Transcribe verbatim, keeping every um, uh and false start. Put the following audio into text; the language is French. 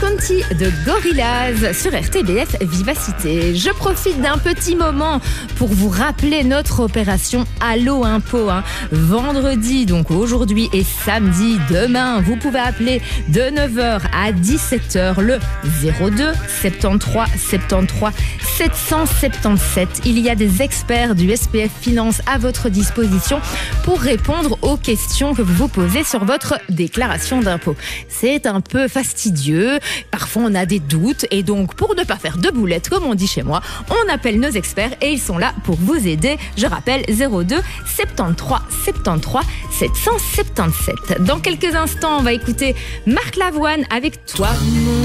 County de Gorillaz sur R T B F Vivacité. Je profite d'un petit moment pour vous rappeler notre opération Allo Impôt. Hein. Vendredi, donc aujourd'hui et samedi, demain, vous pouvez appeler de neuf heures à dix-sept heures le zéro deux soixante-treize soixante-treize sept cent soixante-dix-sept. Il y a des experts du S P F Finance à votre disposition pour répondre aux questions que vous vous posez sur votre déclaration d'impôt. C'est un peu fastidieux, parfois on a des doutes et donc pour ne pas faire de boulettes comme on dit chez moi, on appelle nos experts et ils sont là pour vous aider. Je rappelle zéro deux soixante-treize soixante-treize sept cent soixante-dix-sept. Dans quelques instants, on va écouter Marc Lavoine avec Toi.